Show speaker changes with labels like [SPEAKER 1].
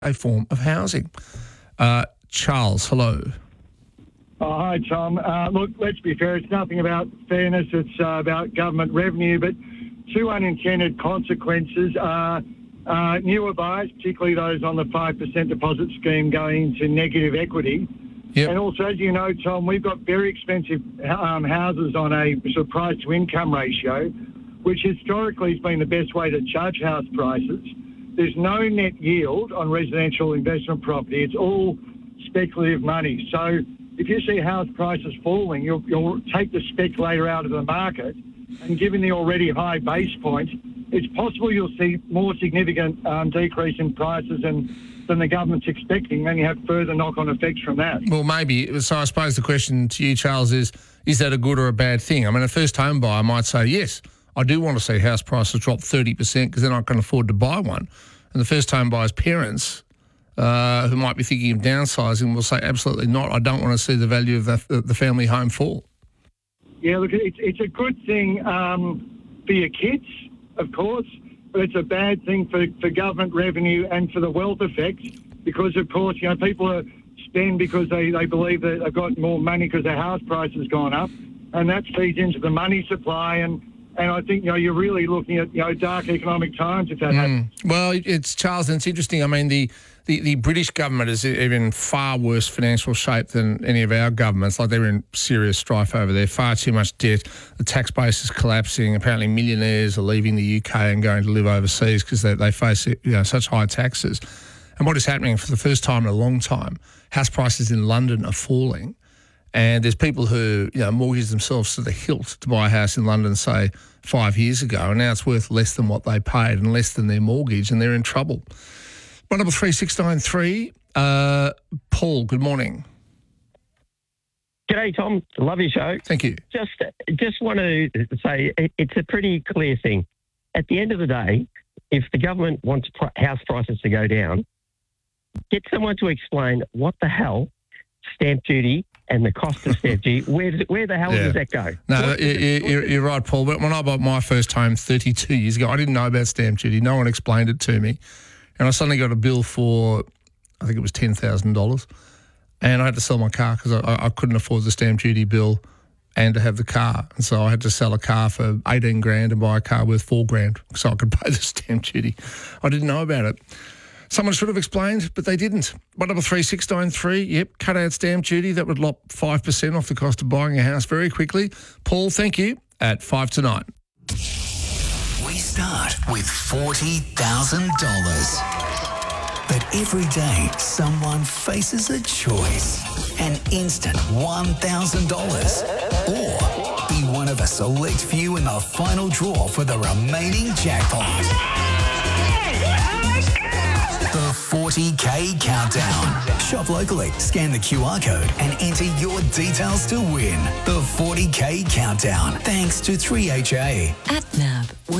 [SPEAKER 1] a form of housing. Charles, hello.
[SPEAKER 2] Oh, hi, Tom. Look, let's be fair. It's nothing about fairness. It's about government revenue. But two unintended consequences are newer buyers, particularly those on the 5% deposit scheme, going into negative equity.
[SPEAKER 1] Yep.
[SPEAKER 2] And also, as you know, Tom, we've got very expensive houses on a sort of price-to-income ratio, which historically has been the best way to judge house prices. There's no net yield on residential investment property. It's all speculative money. So if you see house prices falling, you'll take the speculator out of the market, and given the already high base point, it's possible you'll see more significant decrease in prices than the government's expecting, and you have further knock-on effects from that.
[SPEAKER 1] Well, maybe. So I suppose the question to you, Charles, is that a good or a bad thing? I mean, a first home buyer might say, yes, I do want to see house prices drop 30% because then I can afford to buy one. And the first home buyer's parents, who might be thinking of downsizing, will say, absolutely not. I don't want to see the value of the family home fall.
[SPEAKER 2] Yeah, look, it's a good thing for your kids, of course, but it's a bad thing for government revenue and for the wealth effect because, of course, you know, people spend because they believe that they've got more money because their house price has gone up, and that feeds into the money supply. And I think, you know, you're really looking at, you know, dark economic times if that happens.
[SPEAKER 1] Well, it's Charles, and it's interesting. I mean, the British government is in far worse financial shape than any of our governments. Like, they're in serious strife over there. Far too much debt. The tax base is collapsing. Apparently, millionaires are leaving the UK and going to live overseas because they face, you know, such high taxes. And what is happening for the first time in a long time, house prices in London are falling. And there's people who, you know, mortgage themselves to the hilt to buy a house in London, say, 5 years ago, and now it's worth less than what they paid and less than their mortgage, and they're in trouble. 133693, Paul, good morning.
[SPEAKER 3] G'day, Tom. Love your show.
[SPEAKER 1] Thank you.
[SPEAKER 3] Just want to say it's a pretty clear thing. At the end of the day, if the government wants house prices to go down, get someone to explain what the hell stamp duty and the cost of stamp duty, where the hell does that go?
[SPEAKER 1] No, you're right, Paul. But when I bought my first home 32 years ago, I didn't know about stamp duty. No one explained it to me. And I suddenly got a bill for, I think it was $10,000. And I had to sell my car because I couldn't afford the stamp duty bill and to have the car. And so I had to sell a car for $18,000 and buy a car worth $4,000 so I could pay the stamp duty. I didn't know about it. Someone should have explained, but they didn't. 133693, yep, cut out stamp duty. That would lop 5% off the cost of buying a house very quickly. Paul, thank you, at 5 to 9.
[SPEAKER 4] We start with $40,000. But every day, someone faces a choice. An instant $1,000. Or be one of a select few in the final draw for the remaining jackpot. The 40K Countdown. Shop locally, scan the QR code and enter your details to win. The 40K Countdown. Thanks to 3HA.
[SPEAKER 5] At NAB.